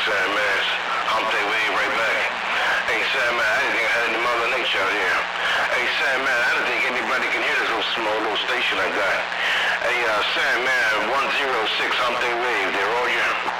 man. Hump Day Wave right back. Hey, man, I didn't think I had any Mother Nature out here. Hey, man, I don't think anybody can hear this little small little station I got. Hey, man, 106 Hump Day Wave, they're all you.